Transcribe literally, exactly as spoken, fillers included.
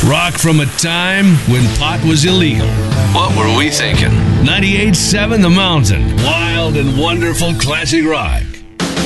Rock from a time when pot was illegal. What were we thinking? ninety-eight point seven The Mountain. Wild and wonderful classic rock.